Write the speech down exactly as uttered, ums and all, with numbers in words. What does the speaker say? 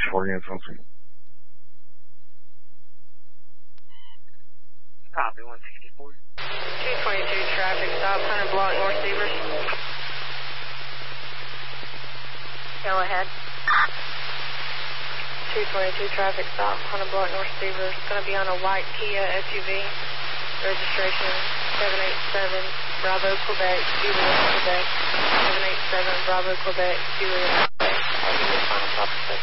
for you, folks. Copy, one sixty-four. two twenty-two traffic stop, one hundred block North Severs. Go ahead. two twenty-two traffic stop, one hundred block North Severs. It's going to be on a white Kia S U V. Registration seven eight seven Bravo Quebec, Juliet Quebec. seven eight seven Bravo Quebec, Juliet Quebec.